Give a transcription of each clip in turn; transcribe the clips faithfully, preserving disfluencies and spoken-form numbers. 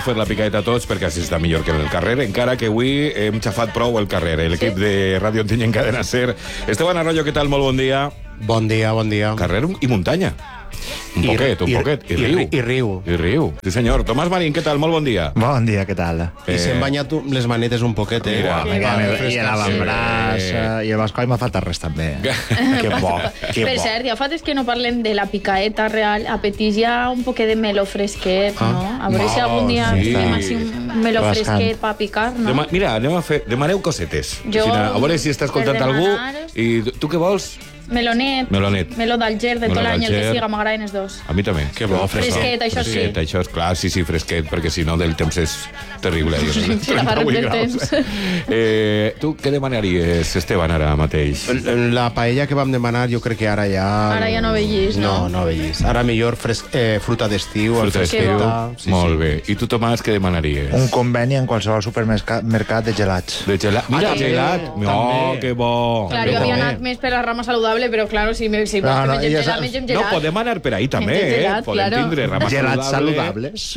a fer la picaeta tots perquè així està millor que en el carrer, encara que avui hem xafat prou el carrer. L'equip sí. de Ràdio Ontinyent Cadena Ser. Esteban Arroyo, què tal? Molt bon dia. Bon dia, bon dia. Carrer i muntanya. Un I, poquet, un i, poquet. I, i, riu. I riu. I riu. Sí, senyor. Tomàs Marín, què tal? Molt bon dia. Bon dia, què tal? I s'hem banyat les manetes un poquet, eh? Mira, Mira, I a l'avantbraç, i el bascoll m'ha faltat res, també. Que bo, que Per bo. cert, ja fa temps que no parlem de la picaeta real. Apetís ja un poquet de meló fresquet, Ah. no? A veure si algun dia sí. fem així un meló Rascant. fresquet per picar, no? Dema, mira, anem a fer... Demaneu cosetes. Jo- Així, a veure si està escoltant per algú. demanar- I tu què vols? Melonet, Melonet. meló d'Alger, de tot Meló l'any, el que d'Alger. siga, m'agraden els dos. A mi també. Que bo, Fresquet, això sí. Fresquet, això és clar, sí, sí, fresquet, perquè si no del temps és terrible. Sí, la barrem del temps. Eh, tu què demanaries, Esteban, ara mateix? La paella que vam demanar jo crec que ara ja... Ara ja no vegis, no? No, no vegis. Ara millor fres... eh, fruta d'estiu, el Fruta fresquet. d'estiu. Sí, Molt sí. bé. I tu, Tomàs, què demanaries? Un conveni en qualsevol supermercat de gelats. De gelat. Mira, Ah, també. gelat. Oh, També. que bo. Clar, jo havia anat més per la rama saludable, però claro, si, me, si No, no, no, mengem ja gelat, saps. mengem No, gelat. podem anar per ahí també, Mengem eh? gelat, Podem claro. tindre rama Gelats saludable. saludables.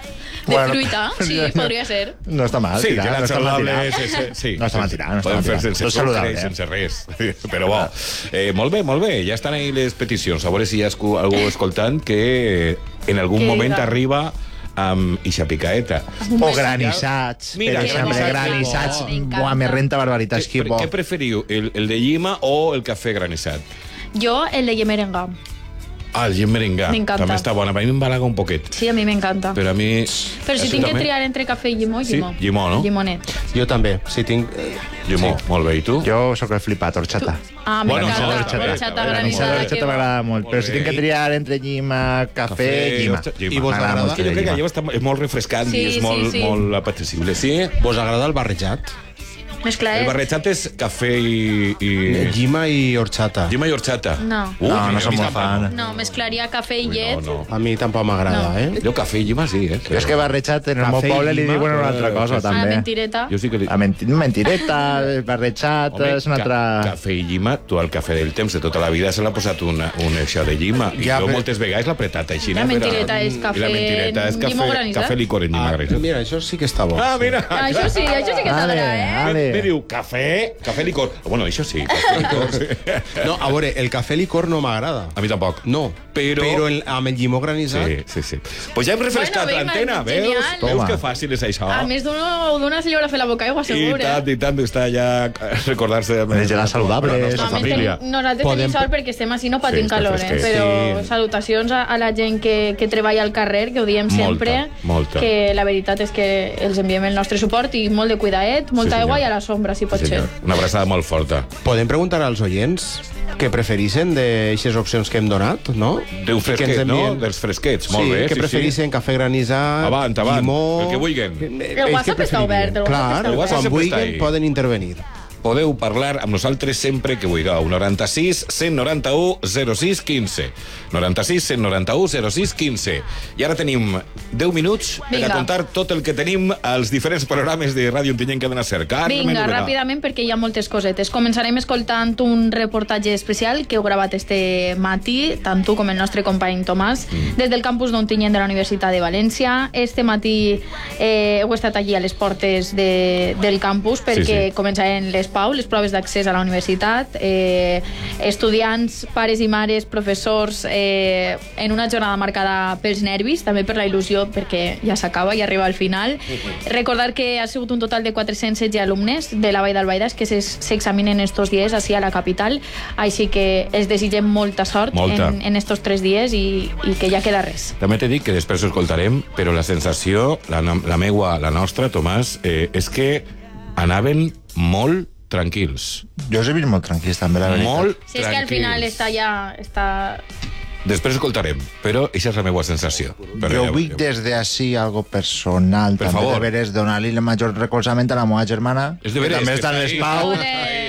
De Bueno. fruita, sí, podria ser. No està mal, Sí, tirar, no gelat està mal saludable. tirar. Sí, sí, sí. No està mal tirar, no està Podem mal fer tirar. sense Tot sucre saludable, i eh? sense res. Però bo. Eh, molt bé, molt bé. Ja estan ahí les peticions. A veure si hi ha escu- algú escoltant que en algun Que moment diga. arriba amb ixa picaeta. O granissats, Mira, per exemple, granissats, granissats. que bo. Buah, me renta barbaritats, que bo. Què preferiu, el, el de llima o el cafè granissat? Jo, el de merenga. Ah, el llim merengà. M'encanta. També està bona. A mi m'embalaga un poquet. Sí, a mi m'encanta. Però a mi... Però si tinc que triar entre cafè i llimó, Sí, llimó. llimó, no? Llimonet. Jo també. Si tinc... eh, Llimó, Sí. molt bé. I tu? Jo sóc el flipat, horchata. Ah, Bueno, m'encanta. no, Horchata, horchata, horchata horchata, granissada. L'horchata que bo. m'agrada molt, Molt però si bé. tinc que triar entre llima, cafè, llima. horchata, I vos M'agrada agrada? molt És que jo crec que llima. allò està, és molt refrescant Sí, i és sí, molt, sí. molt apetecible. Sí? Vos agrada el barrejat? Mesclar El barrejat és cafè i... i... Llima i horchata. Llima i horchata. No. Ui, No, no jo som a mi molt tampoc. fan. No, mesclaria cafè i Ui, llet. no, no. A mi tampoc m'agrada, No. eh? Jo cafè i llima sí, eh? Jo és que barrejat en el meu Cafè i poble li llima, diuen una altra cosa, eh, Ah, també. mentireta. Jo sí que... Li... La menti mentireta, el barrejat, Home, és una ca- altra... Cafè i llima, tu al cafè del temps de tota la vida se l'ha posat una, una això de llima. I Ja, jo però- moltes vegades l'ha apretat així. La no? Per a- mentireta és I cafè la mentireta és en llimó cafè, granissat. cafè licor en llima Ah, granissat. mira, això sí que està bo. Ah, mira. Ah, això sí, això sí que t'agrada, Ale, eh? ale. Me diu cafè, cafè licor. Bueno, això sí, cafè licor. Sí. No, a veure, el cafè licor no m'agrada. A mi tampoc. No, Però- però el, amb el llimó granissat... Sí, sí, sí. Pues ja hem refrescat Bueno, l'antena, Beyman, veus? genial. Veus Toma. que fàcil és això? A més d'una o d'una se li haurà fet la boca aigua, I segur, eh? tant, i tant, està ja recordarse de De gelats saludables. la nostra Normalment família. tenim- Nosaltres Podem- tenim sort perquè estem així no patim Sí, està calor, eh? fresquet. Però Sí. salutacions a, a la gent que, que treballa al carrer, que ho diem Molta, sempre, molta. que la veritat és que els enviem el nostre suport i molt de cuidaet, molta Sí, aigua senyor. i a la sombra, si pot Sí, ser. senyor. Una abraçada molt forta. Podem preguntar als oients què preferixen d'aixes opcions que hem donat, no? D'un Que ens fresquet, no? envien. Dels fresquets, molt sí, bé. què sí, preferixen? Cafè granissat, Avant, avant, llimó... el que vulguin. Eh, El WhatsApp què està obert, el WhatsApp Clar, està obert. El WhatsApp quan sempre està vulguin ahí. poden intervenir. Podeu parlar amb nosaltres sempre que vulgueu. noranta-sis, cent noranta-u, zero sis, quinze. noranta-sis, cent noranta-u, zero sis, quinze. I ara tenim deu minuts per a Vinga. contar tot el que tenim als diferents programes de Ràdio Ontinyent Cadena Ser. Carmen Vinga, Ubera. ràpidament, perquè hi ha moltes cosetes. Començarem escoltant un reportatge especial que heu gravat este matí, tant tu com el nostre company Tomàs, mm. des del campus d'Ontinyent de la Universitat de València. Este matí eh, heu estat allí a les portes de, del campus perquè Sí, sí. començaran les P A U, les proves d'accés a la universitat. Eh, estudiants, pares i mares, professors, eh, en una jornada marcada pels nervis, també per la il·lusió, perquè ja s'acaba i arriba al final. Recordar que ha sigut un total de quatre-cents setze alumnes de la Vall d'Albaida que s'examinen estos dies així a la capital, així que els desitgem molta sort Molta. en, en estos tres dies i, i que ja queda res. També t'he dit que després ho escoltarem, però la sensació, la, no- la meua, la nostra, Tomàs, eh, és que anaven molt tranquils. Jo us he vist molt tranquils, també, la veritat. Molt Si és que al final tranquils. està ja... Està... Després ho escoltarem, però aquesta és la meva sensació. Però Jo ja- vull des de així algo personal, Per també favor. de veres donar-li el major recolzament a la meva germana, És de veres, que també que està en està les ahí. P A U, Ole.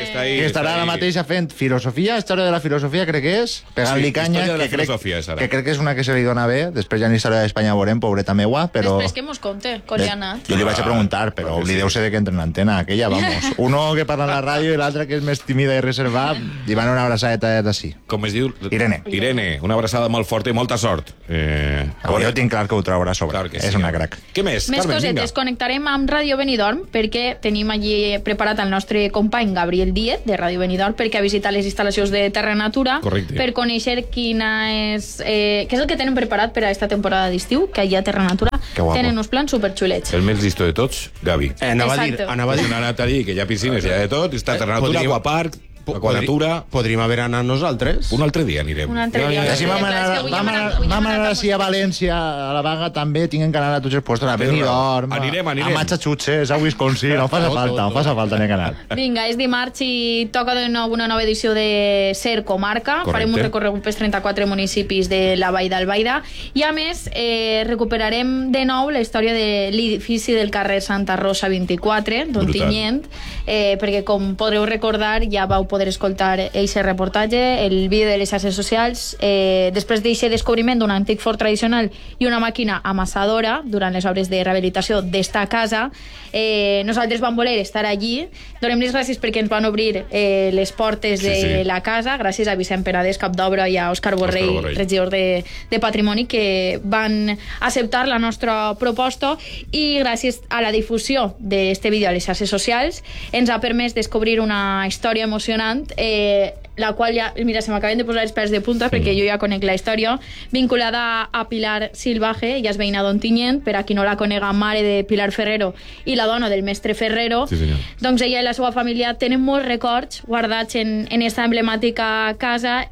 està ahí, que estarà està ara ahí. mateix fent filosofia, història de la filosofia, crec que és, pegant-li Sí, canya, història de la que crec, filosofia és ara. que crec que és una que se li dona bé. Després ja en història d'Espanya veurem, pobreta meua, però... Després que mos conte, com li ha anat. Jo li vaig a preguntar, però perquè sí. oblideu-se de que entre en antena, aquella, vamos. Uno que parla en la ràdio i l'altre que és més tímida i reservat, li van una abraçadeta d'ací. Com es diu? Irene. Irene, una abraçada molt forta i molta sort. Eh, A veure, jo tinc clar que ho traurà a sobre. Clar que és sí. una crac. Què més? Més Carmen, cosetes, vinga. connectarem amb Ràdio Benidorm perquè tenim allí preparat el nostre company Gabriel Díez de Ràdio Benidorm perquè ha visitat les instal·lacions de Terra Natura. Correcte. Per conèixer quina és, eh, què és el que tenen preparat per a aquesta temporada d'estiu, que allà a Terra Natura Que guapo. tenen uns plans superxulets. El més listo de tots, Gavi. Eh, anava, a dir, Exacto. anava a dir... No ha anat allí, que hi ha piscines, hi ha de tot, està Terra Natura, Podríem- Aquapark, Po- Aquanatura... Podríem haver anat nosaltres. Un altre dia anirem. Un altre dia. Ja, si vam Clar, és anar, que avui vam hem anar, anat- avui hem vam anat anar a així a València, a la vaga també, tinguem que anar a tots els puestos, a Benidorm, Anirem, anirem. a Massachusetts, a Wisconsin, no fa falta, no fa falta ni que anar. Vinga, és dimarts i toca de nou una nova edició de Ser Comarca. Correcte. Farem un recorregut pels trenta-quatre municipis de la Vall d'Albaida i, a més, eh, recuperarem de nou la història de l'edifici del carrer Santa Rosa vint-i-quatre, d'Ontinyent, eh, perquè, com podreu recordar, ja vau poder escoltar eixe reportatge, el vídeo de les xarxes socials. Eh, després d'eixe descobriment d'un antic fort tradicional i una màquina amassadora durant les obres de rehabilitació d'esta casa, eh, nosaltres vam voler estar allí. Donem les gràcies perquè ens van obrir eh, les portes de Sí, sí. la casa, gràcies a Vicent Penedès, cap d'obra, i a Òscar Borrell, Òscar Borrell. regidor de, de Patrimoni, que van acceptar la nostra proposta, i gràcies a la difusió d'este vídeo a les xarxes socials ens ha permès descobrir una història emocionant, eh, la qual ja, mira, se m'acaben de posar els pèls de punta perquè jo ja conec la història, vinculada a Pilar Silvaje, ella és veïna d'Ontinyent, per a qui no la conega, mare de Pilar Ferrero i la dona del mestre Ferrero. Sí, senyor. Doncs ella i la seva família tenen molts records guardats en, en esta emblemàtica casa,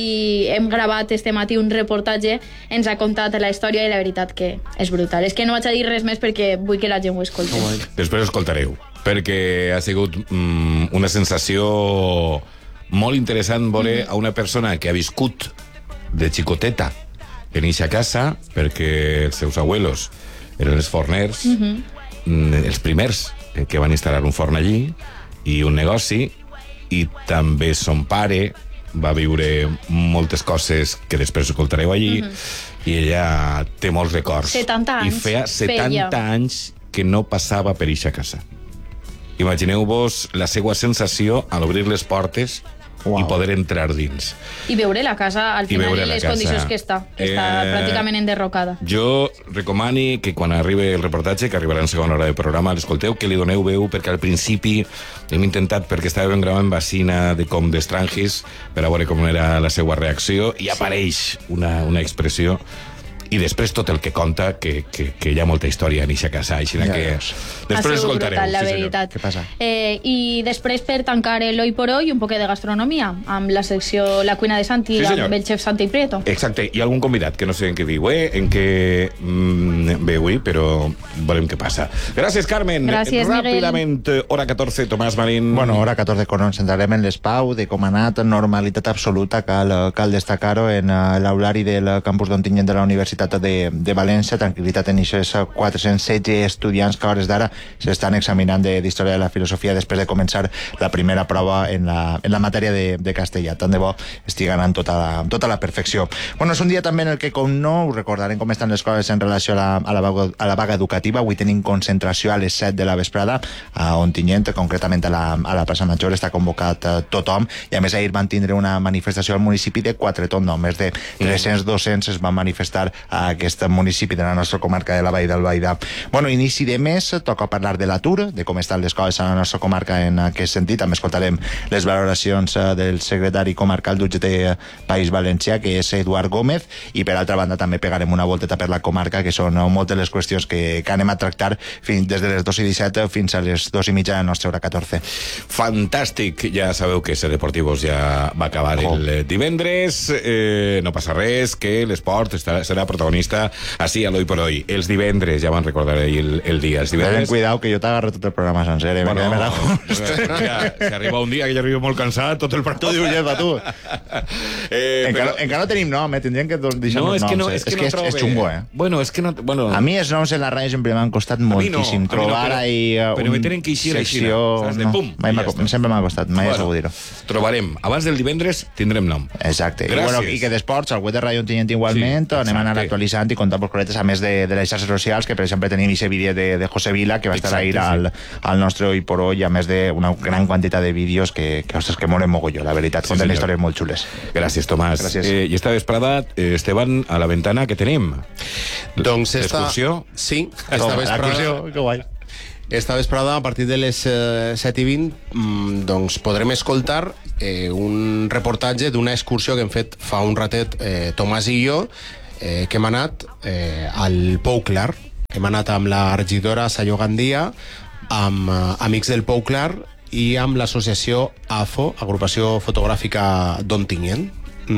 i hem gravat este matí un reportatge, ens ha contat la història i la veritat que és brutal. És que no vaig a dir res més perquè vull que la gent ho escolti. Després ho escoltareu, perquè ha sigut mm, una sensació molt interessant veure a una persona que ha viscut de xicoteta en eixa casa, perquè els seus abuelos eren els forners, mm, els primers eh, que van instal·lar un forn allí i un negoci, i també son pare va viure moltes coses que després escoltareu allí, i ella té molts records. setanta I anys feia setanta feia. anys que no passava per eixa casa. Imagineu-vos la seva sensació al obrir les portes Uau. i poder entrar dins. I veure la casa al I final veure en la les casa. condicions que està, que està Eh, pràcticament enderrocada. Jo recomani que quan arribi el reportatge, que arribarà en segona hora de programa, l'escolteu, que li doneu veu, perquè al principi hem intentat, perquè estàvem gravant vacina de com d'estrangis, per a veure com era la seva reacció, i apareix una, una expressió, i després tot el que conta, que, que, que hi ha molta història en eixa casa, així Ja que veus. Ha després sigut escoltareu. brutal, la sí, senyor. veritat. Què passa? Eh, I després, per tancar el Hoy por Hoy, un poquet de gastronomia, amb la secció La cuina de Santi, Sí, senyor. amb el xef Santi Prieto. Exacte, hi ha algun convidat que no sé en què diu, eh, en què mm, ve avui, però veurem què passa. Gràcies, Carmen. Gràcies, Miguel. Ràpidament, hora catorze, Tomàs Marín. Bueno, hora catorze, quan ens centrarem en l'espau, de com ha anat, normalitat absoluta, cal, cal destacar-ho, en uh, l'aulari del campus d'Ontinyent de la Universitat de, de València, tranquil·litat en aquests quatre-cents setze estudiants que a hores d'ara s'estan examinant de- d'història de la filosofia després de començar la primera prova en la, en la matèria de, de castellà. Tant de bo estigui anant tota la, tota la perfecció. Bueno, és un dia també en el que, com no, us recordarem com estan les coses en relació a la, a la, vaga, a la vaga educativa. Avui tenim concentració a les set de la vesprada a Ontinyent, concretament a la, a la plaça Major. Està convocat eh, tothom, i a més ahir van tindre una manifestació al municipi de Quatreton, no, més de tres-cents docents es van manifestar a aquest municipi de la nostra comarca de la Vall d'Albaida. Bueno, inici de mes, toca parlar de l'atur, de com estan les coses a la nostra comarca en aquest sentit. També escoltarem les valoracions eh, del secretari comarcal d'U G T País Valencià, que és Eduard Gómez, i per altra banda també pegarem una volteta per la comarca, que són eh, moltes les qüestions que, que anem a tractar fins, des de les dos i disset fins a les dos i mitja de la nostra hora catorze. Fantàstic, ja sabeu que Ser Deportivos ja va acabar Oh. el eh, divendres, eh, no passa res, que l'esport estarà- serà protagonista així a l'Hoy por Hoy. Els divendres, ja van recordar ahir el, el dia. Els Ten divendres... cuidado, que jo t'agarro tot el programa sencer, eh? Bueno, Me quedé més ja, si arriba un dia que ja arribo molt cansat, tot el programa... Tu dius, lleva, tu. Eh, Encara, però... encara no tenim nom, eh? Tindríem que deixar No, uns és que no, noms. és que és, no que és, trobe. és xungo, eh? Bueno, és que no... Bueno, A mi els noms en la ràdio sempre m'han costat a mi no, moltíssim. a mi no, Trobar però- ahir uh, però me un tenen que eixir així, secció... saps? De no, pum, mai i m'ha ja co- està. sempre m'ha costat, mai Bueno, bueno, dir-ho. trobarem. Abans del divendres tindrem nom. Exacte. I, Gràcies. bueno, I que d'esports, al web de Ràdio Ontinyent igualment, Sí, sí, anem a anar exacte. actualitzant i contant cosetes, a més de, de les xarxes socials, que per exemple tenim aquest vídeo de, de José Vila, que va estar Exacte, ahir sí. al, al nostre Hoy por Hoy, a més d'una gran quantitat de vídeos que, que, ostres, que molen mogolló, la veritat, Sí, sí, conten senyor. històries molt xules. Gràcies, Tomàs. Gràcies. Eh, I esta vesprada, eh, Esteban, a la ventana, què tenim? Doncs esta... L'excursió? Sí, esta Toma, vesprada... l'excursió, que guai. Esta vesprada, a partir de les eh, set i vint, mm, doncs podrem escoltar eh, un reportatge d'una excursió que hem fet fa un ratet eh, Tomàs i jo, eh, que hem anat eh, al Pou Clar. Hem anat amb la regidora Sayó Gandia, amb eh, Amics del Pou Clar i amb l'associació A F O, Agrupació Fotogràfica d'Ontinyent.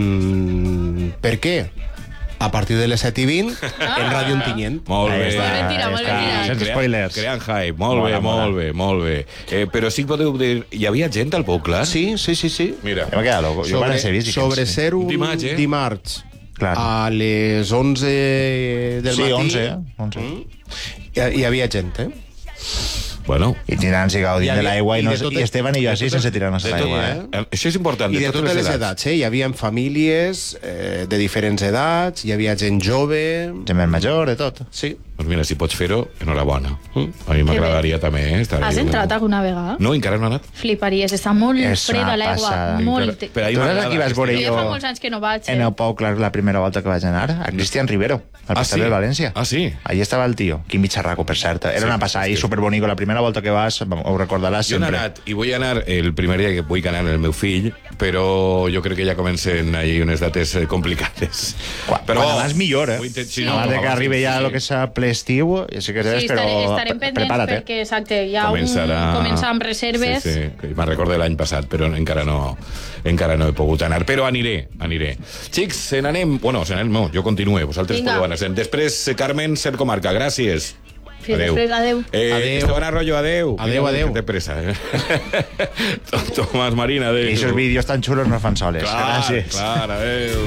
Mm, per què? A partir de les set i vint, en Ràdio Ontinyent. Molt Ahí bé. està, Molt ben tirat, molt ben ahí tirat. està. Sense spoilers. Creant hype. Molt Mola, bé, mola. molt bé, molt bé. Eh, però sí que podeu dir... Hi havia gent al Pou Clar? Sí, sí, sí, sí. Mira. Jo m'he quedat loco. Jo Sobre, van ser vist. sobre ser un Dimarts, eh? dimarts Clar. a les onze del Sí, matí... onze, eh? onze. Mm, hi, hi havia gent, eh? Bueno. I tirant-se i Hi gaudint havia- de l'aigua i, i no, de tot- i Esteban i jo de així tot- sense tirar-nos a de tot, l'aigua, eh? eh? Eh, Això és important, I de totes les edats, eh? Hi havia famílies eh, de diferents edats, hi havia gent jove... Gent més major, de tot. Sí. Doncs mira, si pots fer-ho, enhorabona. Mm. A mi m'agradaria també, eh? estar Has ahí. entrat alguna vegada? No, encara no he anat. Fliparies, està molt És freda una l'aigua, passada. molt... Per ahí Tu saps m'agrada a qui vas aquesta veure idea. Jo jo fa molts anys que no vaig, en eh? el Pau Clar la primera volta que vaig anar? A Cristian Rivero, al Ah, Pastel sí? de València. Ah, sí? Allí estava el tio, quin mitjarraco, per cert. Era Sí, una passada és i que- superbonico. La primera volta que vas, ho recordaràs Jo he sempre. anat, i vull anar el primer dia que vull anar el meu fill, però jo crec que ja comencen ahí unes dates eh, complicades. Quan, però quan abans millor, eh? Vull intent- Sí, abans de que arribi ja el que és ple estiu, ja sé que és, Sí, però estaré, estarem pendents prepara't, eh? perquè, exacte, hi ha Començarà... un... Començar amb reserves. Sí, sí, que me'n recordo de l'any passat, però encara no, encara no he pogut anar. Però aniré, aniré. Xics, se n'anem... Bueno, se n'anem, no, jo continuo, vosaltres Vinga. podeu anar. Després, eh, Carmen, Ser Comarca, gràcies. Fins després, adeu. Eh, Adeu. Esteban Arroyo, adeu. Adeu, Vinga, adeu. Que té pressa. Eh? Tomàs Marina, adeu. I aquests vídeos tan xulos no es fan soles. Clar, Gràcies. clar, adeu.